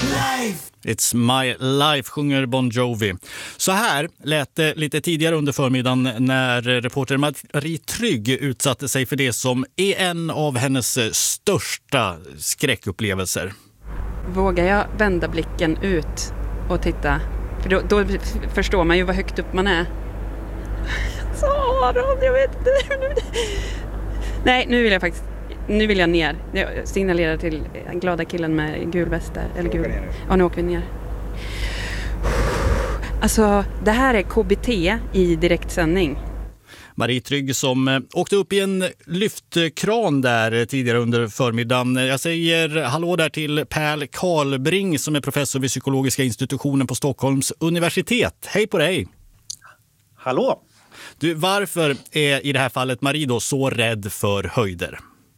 It's my life, sjunger Bon Jovi. Så här lät det lite tidigare under förmiddagen när reporter Marie Trygg utsatte sig för det som är en av hennes största skräckupplevelser. Vågar jag vända blicken ut och titta? För då förstår man ju vad högt upp man är. Sara, jag vet inte. Nej, nu vill jag ner. Jag signalerar till den glada killen med gul väst där. Eller gul. Ja, nu åker vi ner. Alltså, det här är KBT i direktsändning. Marie Trygg som åkte upp i en lyftkran där tidigare under förmiddagen. Jag säger hallå där till Per Karlbring som är professor vid psykologiska institutionen på Stockholms universitet. Hej på dig! Hallå! Du, varför är i det här fallet Marie då så rädd för höjder?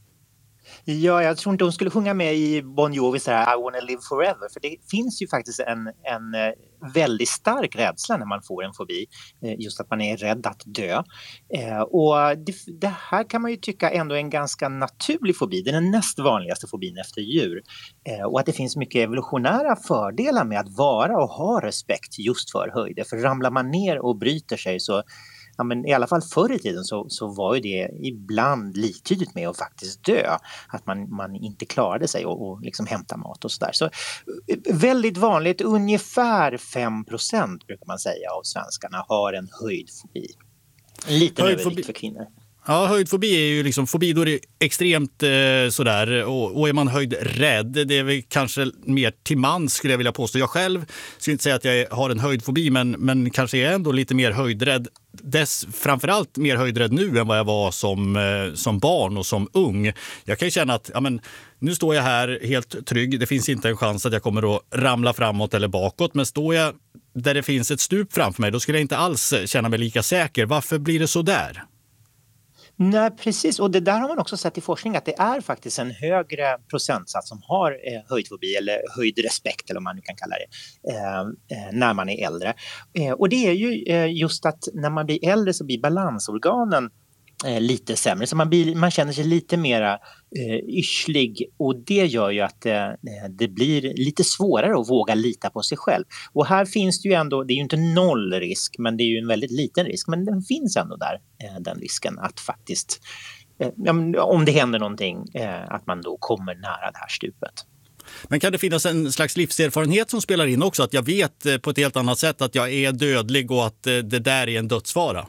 Ja, jag tror inte hon skulle sjunga med i Bon Jovi så här I wanna live forever. För det finns ju faktiskt en väldigt stark rädsla när man får en fobi. Just att man är rädd att dö. Och det här kan man ju tycka ändå är en ganska naturlig fobi. Det är den näst vanligaste fobin efter djur. Och att det finns mycket evolutionära fördelar med att vara och ha respekt just för höjder. För ramlar man ner och bryter sig så... Ja, men i alla fall förr i tiden så var ju det ibland liktydigt med att faktiskt dö. Att man inte klarade sig och liksom hämta mat och sådär. Så väldigt vanligt, ungefär 5% brukar man säga av svenskarna har en höjdfobi. En liten övervikt för kvinnor. Ja, höjdfobi är ju liksom fobi, då är det extremt sådär och är man höjdrädd, det är väl kanske mer till mans skulle jag vilja påstå. Jag själv skulle inte säga att jag har en höjdfobi men kanske är ändå lite mer höjdrädd. Framförallt mer höjdrädd nu än vad jag var som barn och som ung. Jag kan ju känna att nu står jag här helt trygg, det finns inte en chans att jag kommer att ramla framåt eller bakåt, men står jag där det finns ett stup framför mig då skulle jag inte alls känna mig lika säker. Varför blir det så där? Nej, precis. Och det där har man också sett i forskning att det är faktiskt en högre procentsats som har höjdfobi eller höjdrespekt eller vad man nu kan kalla det när man är äldre. Och det är ju just att när man blir äldre så blir balansorganen lite sämre. Så man känner sig lite mera yrslig och det gör ju att det blir lite svårare att våga lita på sig själv. Och här finns det ju ändå, det är ju inte noll risk men det är ju en väldigt liten risk. Men den finns ändå där, den risken att faktiskt, om det händer någonting, att man då kommer nära det här stupet. Men kan det finnas en slags livserfarenhet som spelar in också? Att jag vet på ett helt annat sätt att jag är dödlig och att det där är en dödsfara?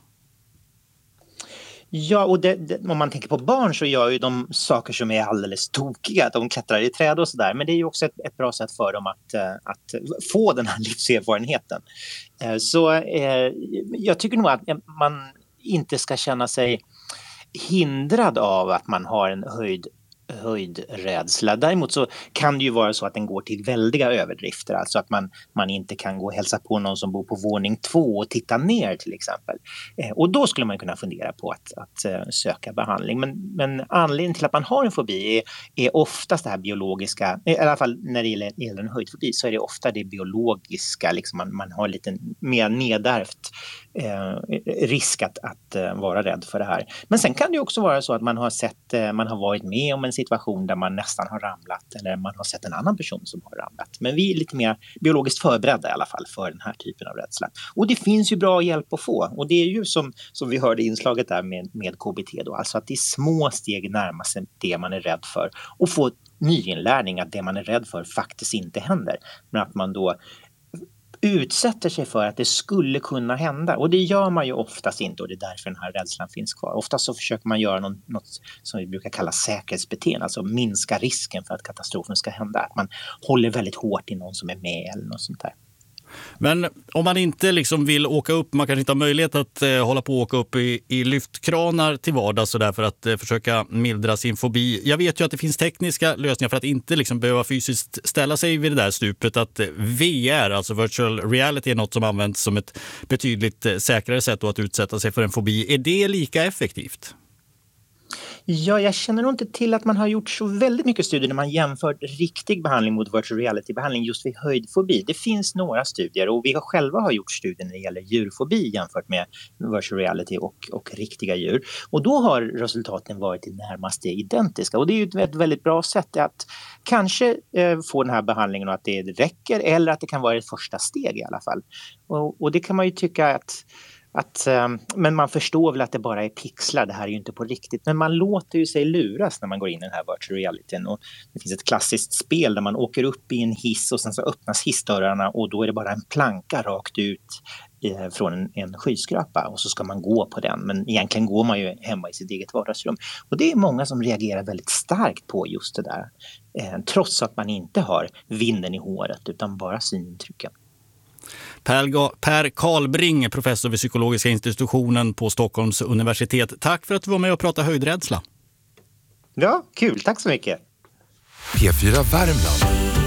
Ja, och om man tänker på barn så gör ju de saker som är alldeles tokiga. De klättrar i träd och sådär. Men det är ju också ett bra sätt för dem att få den här livserfarenheten. Så jag tycker nog att man inte ska känna sig hindrad av att man har en höjdrädsla. Däremot så kan det ju vara så att den går till väldiga överdrifter. Alltså att man inte kan gå och hälsa på någon som bor på våning 2 och titta ner till exempel. Och då skulle man kunna fundera på att söka behandling. Men anledningen till att man har en fobi är oftast det här biologiska, i alla fall när det gäller en höjdfobi så är det ofta det biologiska, liksom man har lite mer nedärvt risk att vara rädd för det här. Men sen kan det ju också vara så att man har varit med om en situation där man nästan har ramlat eller man har sett en annan person som har ramlat. Men vi är lite mer biologiskt förberedda i alla fall för den här typen av rädsla. Och det finns ju bra hjälp att få. Och det är ju som vi hörde i inslaget där med KBT då. Alltså att det är små steg närma sig det man är rädd för. Och få nyinlärning att det man är rädd för faktiskt inte händer. Men att man då utsätter sig för att det skulle kunna hända. Och det gör man ju oftast inte och det är därför den här rädslan finns kvar. Oftast så försöker man göra något som vi brukar kalla säkerhetsbeteende, alltså minska risken för att katastrofen ska hända. Att man håller väldigt hårt i någon som är med eller något sånt där. Men om man inte liksom vill åka upp, man kanske inte har möjlighet att hålla på och åka upp i lyftkranar till vardags så där för att försöka mildra sin fobi. Jag vet ju att det finns tekniska lösningar för att inte liksom behöva fysiskt ställa sig vid det där stupet. Att VR, alltså virtual reality, är något som används som ett betydligt säkrare sätt att utsätta sig för en fobi. Är det lika effektivt? Ja, jag känner nog inte till att man har gjort så väldigt mycket studier när man jämfört riktig behandling mot virtual reality-behandling just vid höjdfobi. Det finns några studier och vi själva har gjort studier när det gäller djurfobi jämfört med virtual reality och riktiga djur. Och då har resultaten varit i närmaste identiska. Och det är ju ett väldigt bra sätt att kanske få den här behandlingen och att det räcker, eller att det kan vara ett första steg i alla fall. Och det kan man ju tycka att men man förstår väl att det bara är pixlar, det här är ju inte på riktigt. Men man låter ju sig luras när man går in i den här virtual realityn. Och det finns ett klassiskt spel där man åker upp i en hiss och sen så öppnas hissdörrarna och då är det bara en planka rakt ut från en skyskrapa och så ska man gå på den. Men egentligen går man ju hemma i sitt eget vardagsrum. Och det är många som reagerar väldigt starkt på just det där. Trots att man inte har vinden i håret utan bara synintrycken. Per Karlbring, professor vid psykologiska institutionen på Stockholms universitet. Tack för att du var med och pratade höjdrädsla. Ja, kul. Tack så mycket. P4 Värmland.